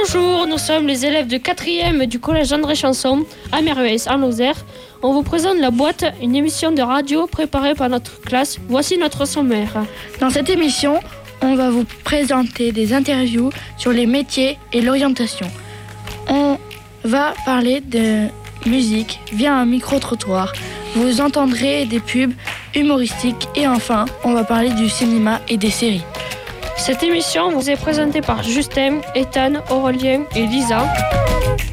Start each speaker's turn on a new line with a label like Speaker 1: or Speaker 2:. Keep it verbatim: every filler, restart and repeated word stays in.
Speaker 1: Bonjour, nous sommes les élèves de quatrième du collège André Chanson à Merveilles, en Lozère. On vous présente La Boîte, une émission de radio préparée par notre classe. Voici notre sommaire.
Speaker 2: Dans cette émission, on va vous présenter des interviews sur les métiers et l'orientation. On va parler de musique via un micro-trottoir. Vous entendrez des pubs humoristiques et enfin, on va parler du cinéma et des séries.
Speaker 1: Cette émission vous est présentée par Justin, Ethan, Aurélien et Lisa.